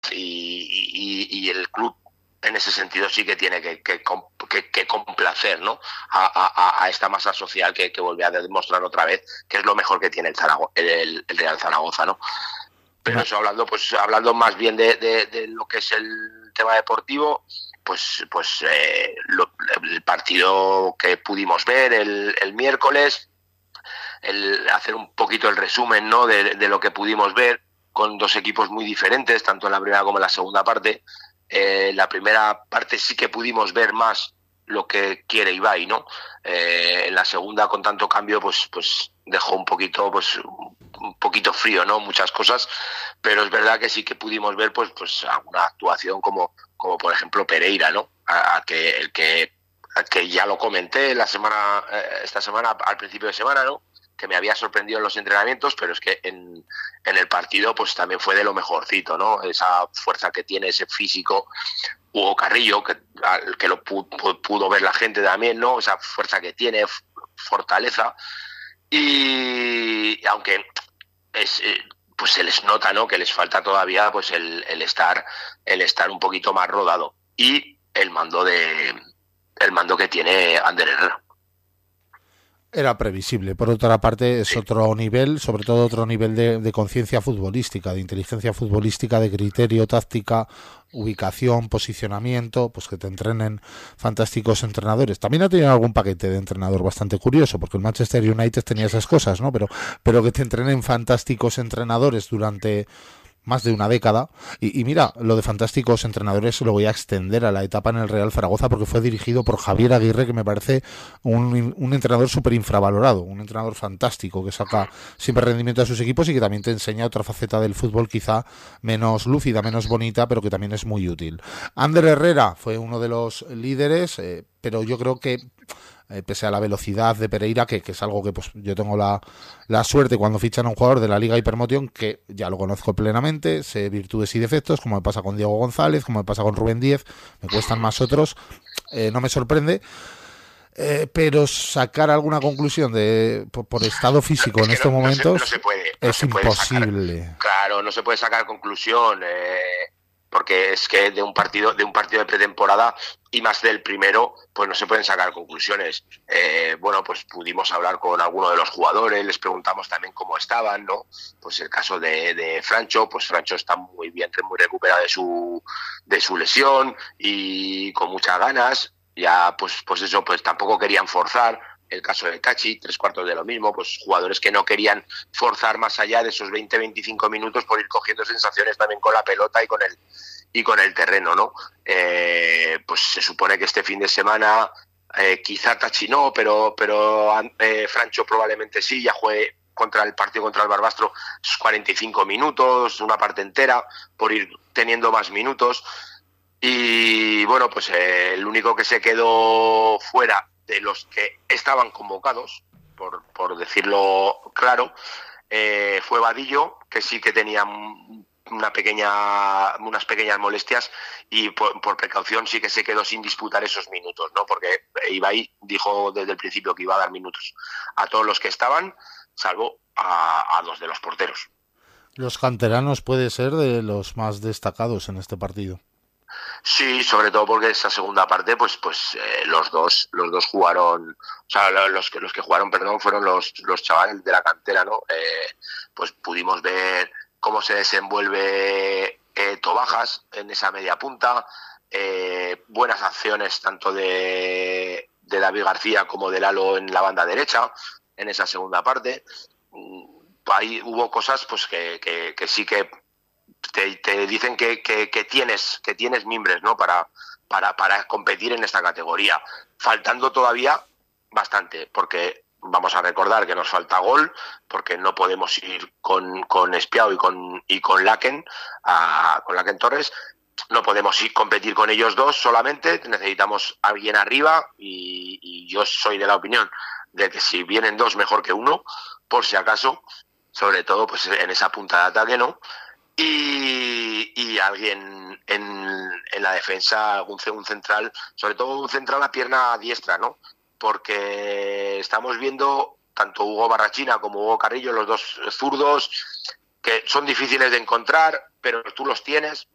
y el club en ese sentido sí que tiene que complacer, ¿no? a esta masa social que vuelve a demostrar otra vez que es lo mejor que tiene el Real Zaragoza, ¿no? Pero Una, eso hablando más bien de lo que es el tema deportivo, el partido que pudimos ver el miércoles, hacer un poquito el resumen, ¿no? de lo que pudimos ver con dos equipos muy diferentes, tanto en la primera como en la segunda parte. La primera parte sí que pudimos ver más lo que quiere Ibai, ¿no? En la segunda, con tanto cambio, pues dejó un poquito frío, ¿no? Muchas cosas, pero es verdad que sí que pudimos ver pues alguna actuación como por ejemplo Pereira, ¿no? Que ya lo comenté esta semana, al principio de semana, ¿no? Que me había sorprendido en los entrenamientos, pero es que en el partido pues también fue de lo mejorcito, ¿no? Esa fuerza que tiene, ese físico. Hugo Carrillo, que lo pudo ver la gente también, ¿no? Esa fuerza que tiene, fortaleza. Y aunque pues se les nota, ¿no? Que les falta todavía pues el estar un poquito más rodado. Y el mando que tiene Ander Herrera. Era previsible. Por otra parte, es Sí. otro nivel, sobre todo otro nivel de conciencia futbolística, de inteligencia futbolística, de criterio, táctica, ubicación, posicionamiento, pues que te entrenen fantásticos entrenadores. También ha tenido algún paquete de entrenador bastante curioso, porque el Manchester United tenía esas cosas, ¿no? Pero que te entrenen fantásticos entrenadores durante más de una década. Y mira, lo de fantásticos entrenadores lo voy a extender a la etapa en el Real Zaragoza porque fue dirigido por Javier Aguirre, que me parece un entrenador súper infravalorado, un entrenador fantástico que saca siempre rendimiento a sus equipos y que también te enseña otra faceta del fútbol quizá menos lúcida, menos bonita, pero que también es muy útil. Ander Herrera fue uno de los líderes, pero yo creo que pese a la velocidad de Pereira, que es algo que pues yo tengo la suerte cuando fichan a un jugador de la Liga Hypermotion, que ya lo conozco plenamente, sé virtudes y defectos, como me pasa con Diego González, como me pasa con Rubén Díez, me cuestan más otros, no me sorprende. Pero sacar alguna conclusión por estado físico Es en que estos no momentos se puede, no es se puede sacar. imposible. Claro, no se puede sacar conclusión, porque es que de un partido de pretemporada y más del primero, pues no se pueden sacar conclusiones. Bueno, pues pudimos hablar con alguno de los jugadores, les preguntamos también cómo estaban, ¿no? Pues el caso de Francho, pues Francho está muy bien, muy recuperado de su lesión y con muchas ganas. Ya, pues eso, pues tampoco querían forzar. El caso de Cachi, 3/4 de lo mismo, pues jugadores que no querían forzar más allá de esos 20-25 minutos por ir cogiendo sensaciones también con la pelota y con el terreno, ¿no? Pues se supone que este fin de semana quizá Tachi no, pero Francho probablemente sí, ya juegue contra el partido contra el Barbastro 45 minutos, una parte entera, por ir teniendo más minutos. Y bueno, pues el único que se quedó fuera de los que estaban convocados, por decirlo claro, fue Vadillo, que sí que tenía unas pequeñas molestias y por precaución sí que se quedó sin disputar esos minutos, ¿no? Porque Ibai dijo desde el principio que iba a dar minutos a todos los que estaban, salvo a dos de los porteros. Los canteranos puede ser de los más destacados en este partido. Sí, sobre todo porque esa segunda parte, los dos jugaron, o sea, los que jugaron, perdón, fueron los chavales de la cantera, ¿no? Pues pudimos ver cómo se desenvuelve Tobajas en esa media punta, buenas acciones tanto de David García como de Lalo en la banda derecha, en esa segunda parte. Ahí hubo cosas pues que sí que te dicen que tienes mimbres, ¿no? Para competir en esta categoría. Faltando todavía bastante, porque vamos a recordar que nos falta gol, porque no podemos ir con Espiao y con Laken, con Laken Torres. No podemos ir competir con ellos dos solamente, necesitamos alguien arriba y yo soy de la opinión de que si vienen dos, mejor que uno, por si acaso, sobre todo pues en esa punta de ataque, ¿no? Y alguien en la defensa, un central, sobre todo un central a pierna diestra, ¿no? Porque estamos viendo tanto Hugo Barrachina como Hugo Carrillo, los dos zurdos, que son difíciles de encontrar, pero tú los tienes